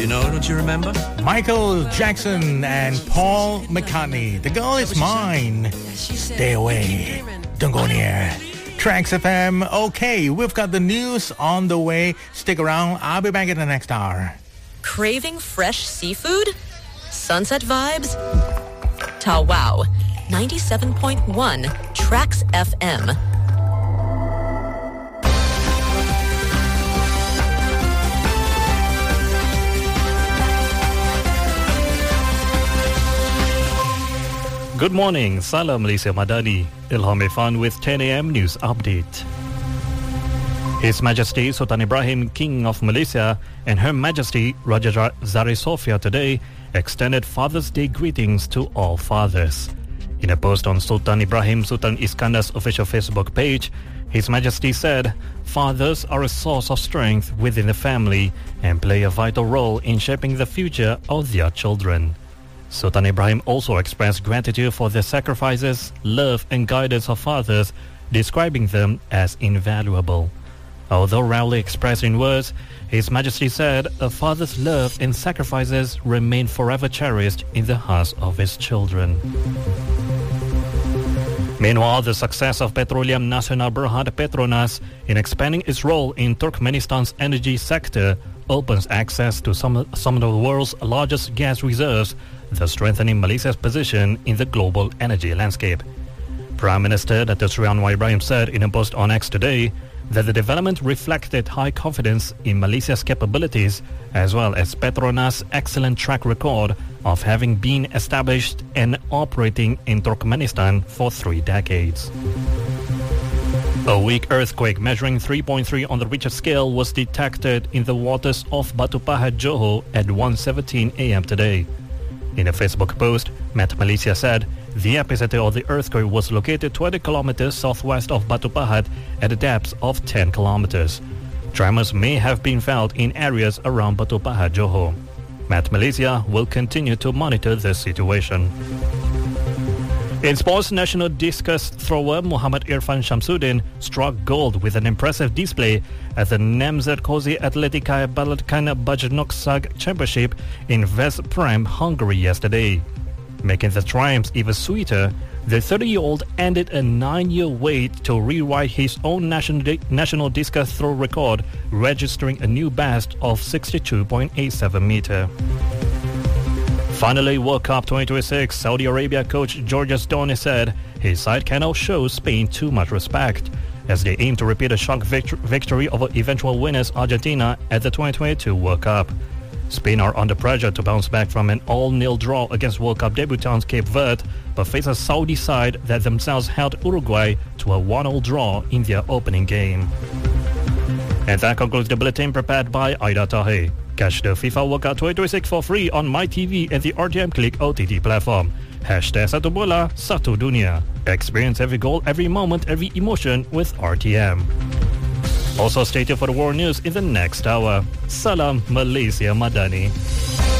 You know, don't you remember? Michael Jackson and Paul McCartney. The girl is mine. Stay away. Don't go near. Tracks FM. Okay, we've got the news on the way. Stick around. I'll be back in the next hour. Craving fresh seafood? Sunset vibes? Tawau. 97.1 Tracks FM. Good morning, Salam Malaysia Madani. Ilham Irfan with 10 a.m. news update. His Majesty Sultan Ibrahim, King of Malaysia, and Her Majesty Raja Zari Sofia today extended Father's Day greetings to all fathers. In a post on Sultan Ibrahim Sultan Iskandar's official Facebook page, His Majesty said, "Fathers are a source of strength within the family and play a vital role in shaping the future of their children." Sultan Ibrahim also expressed gratitude for the sacrifices, love and guidance of fathers, describing them as invaluable. Although rarely expressed in words, His Majesty said a father's love and sacrifices remain forever cherished in the hearts of his children. Meanwhile, the success of Petroleum Nasional Berhad Petronas in expanding its role in Turkmenistan's energy sector opens access to some of the world's largest gas reserves, thus strengthening Malaysia's position in the global energy landscape. Prime Minister Dato' Sri Anwar Ibrahim said in a post on X today that the development reflected high confidence in Malaysia's capabilities as well as Petronas' excellent track record of having been established and operating in Turkmenistan for 3 decades. A weak earthquake measuring 3.3 on the Richter scale was detected in the waters of Batu Pahat, Johor at 1:17 a.m. today. In a Facebook post, Met Malaysia said the epicenter of the earthquake was located 20 kilometers southwest of Batu Pahat at a depth of 10 kilometers. Tremors may have been felt in areas around Batu Pahat, Johor. Met Malaysia will continue to monitor the situation. In sports, national discus thrower Muhammad Irfan Shamsuddin struck gold with an impressive display at the Nemzet Kozi Atletika Balatkan Bajnoksag Championship in Veszprém, Hungary yesterday. Making the triumphs even sweeter, the 30-year-old ended a 9-year wait to rewrite his own national discus throw record, registering a new best of 62.87 meter. Finally, World Cup 2026, Saudi Arabia coach Georges Doni said his side cannot show Spain too much respect as they aim to repeat a shock victory over eventual winners Argentina at the 2022 World Cup. Spain are under pressure to bounce back from an all-nil draw against World Cup debutants Cape Verde, but face a Saudi side that themselves held Uruguay to a 1-1 draw in their opening game. And that concludes the bulletin prepared by Aida Tahe. Catch the FIFA World Cup 2026 for free on MyTV and the RTM Click OTT platform. #Satu Bola, Satu Dunia. Experience every goal, every moment, every emotion with RTM. Also stay tuned for the world news in the next hour. Salam Malaysia Madani.